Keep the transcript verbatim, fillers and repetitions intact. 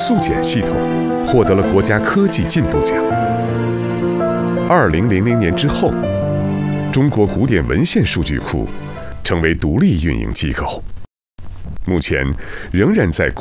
速简系统获得了国家科技进步奖。二零零零年之后，中国古典文献数据库成为独立运营机构，目前仍然在